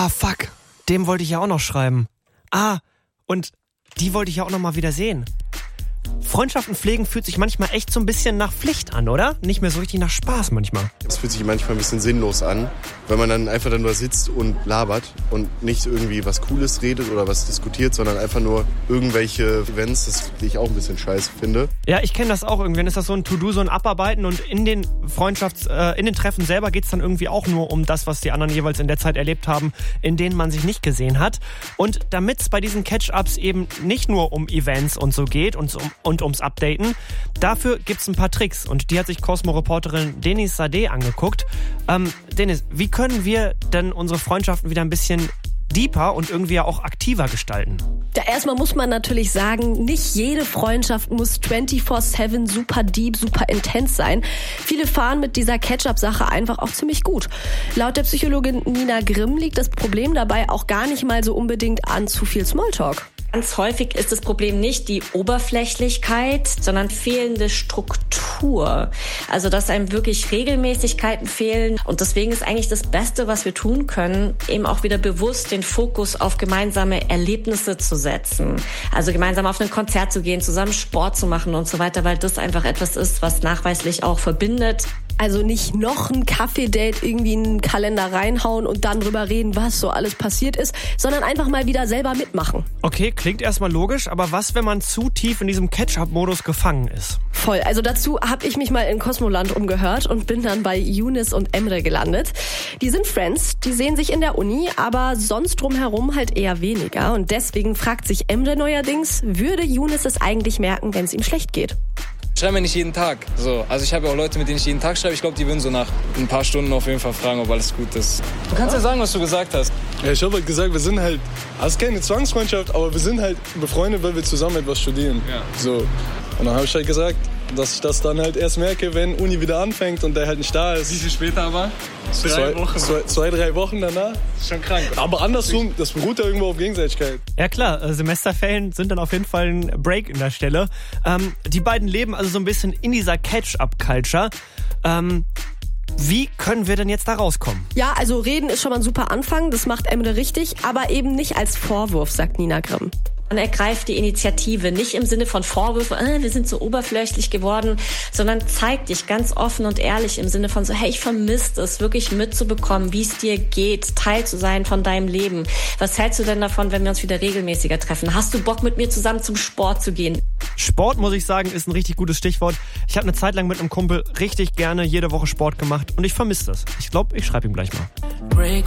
fuck, dem wollte ich ja auch noch schreiben. Und die wollte ich ja auch noch mal wieder sehen. Freundschaften pflegen fühlt sich manchmal echt so ein bisschen nach Pflicht an, oder? Nicht mehr so richtig nach Spaß manchmal. Es fühlt sich manchmal ein bisschen sinnlos an, weil man dann einfach nur sitzt und labert und nicht irgendwie was Cooles redet oder was diskutiert, sondern einfach nur irgendwelche Events, das ich auch ein bisschen scheiße finde. Ja, ich kenne das auch. Irgendwann ist das so ein To-Do, so ein Abarbeiten und in den in den Treffen selber geht's dann irgendwie auch nur um das, was die anderen jeweils in der Zeit erlebt haben, in denen man sich nicht gesehen hat. Und damit es bei diesen Catch-Ups eben nicht nur um Events und so geht und ums Updaten, dafür gibt's ein paar Tricks und die hat sich Cosmo-Reporterin Denis Sadeh angeguckt. Denis, wie können wir denn unsere Freundschaften wieder ein bisschen deeper und irgendwie auch aktiver gestalten? Ja, erstmal muss man natürlich sagen, nicht jede Freundschaft muss 24/7 super deep, super intens sein. Viele fahren mit dieser Catch-up-Sache einfach auch ziemlich gut. Laut der Psychologin Nina Grimm liegt das Problem dabei auch gar nicht mal so unbedingt an zu viel Smalltalk. Ganz häufig ist das Problem nicht die Oberflächlichkeit, sondern fehlende Struktur. Also dass einem wirklich Regelmäßigkeiten fehlen. Und deswegen ist eigentlich das Beste, was wir tun können, eben auch wieder bewusst den Fokus auf gemeinsame Erlebnisse zu setzen. Also gemeinsam auf ein Konzert zu gehen, zusammen Sport zu machen und so weiter, weil das einfach etwas ist, was nachweislich auch verbindet. Also nicht noch ein Kaffee-Date irgendwie in den Kalender reinhauen und dann drüber reden, was so alles passiert ist, sondern einfach mal wieder selber mitmachen. Okay, klingt erstmal logisch, aber was, wenn man zu tief in diesem Catch-up-Modus gefangen ist? Voll. Also dazu habe ich mich mal in Cosmoland umgehört und bin dann bei Younes und Emre gelandet. Die sind Friends, die sehen sich in der Uni, aber sonst drumherum halt eher weniger. Und deswegen fragt sich Emre neuerdings, würde Younes es eigentlich merken, wenn es ihm schlecht geht? Ich schreibe mir nicht jeden Tag. So. Also ich habe ja auch Leute, mit denen ich jeden Tag schreibe. Ich glaube, die würden so nach ein paar Stunden auf jeden Fall fragen, ob alles gut ist. Du kannst ja sagen, was du gesagt hast. Ja, ich habe halt gesagt, wir sind halt, also keine Zwangsfreundschaft, aber wir sind halt befreundet, weil wir zusammen etwas studieren. Ja. So. Und dann habe ich halt gesagt, dass ich das dann halt erst merke, wenn Uni wieder anfängt und der halt nicht da ist. Wie viel später aber? 3 Wochen. 2-3 Wochen danach. Das ist schon krank. Aber andersrum, das beruht ja irgendwo auf Gegenseitigkeit. Ja klar, Semesterferien sind dann auf jeden Fall ein Break in der Stelle. Die beiden leben also so ein bisschen in dieser Catch-up-Culture. Wie können wir denn jetzt da rauskommen? Ja, also reden ist schon mal ein super Anfang, das macht Emre richtig, aber eben nicht als Vorwurf, sagt Nina Grimm. Man ergreift die Initiative, nicht im Sinne von Vorwürfen, wir sind so oberflächlich geworden, sondern zeig dich ganz offen und ehrlich im Sinne von so, hey, ich vermisse es, wirklich mitzubekommen, wie es dir geht, Teil zu sein von deinem Leben. Was hältst du denn davon, wenn wir uns wieder regelmäßiger treffen? Hast du Bock, mit mir zusammen zum Sport zu gehen? Sport, muss ich sagen, ist ein richtig gutes Stichwort. Ich habe eine Zeit lang mit einem Kumpel richtig gerne jede Woche Sport gemacht und ich vermisse das. Ich glaube, ich schreibe ihm gleich mal.